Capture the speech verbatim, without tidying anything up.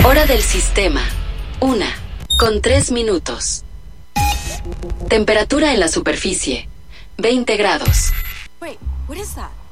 Hora del sistema. Una, con tres minutos. Temperatura en la superficie. veinte grados. Wait, what is that?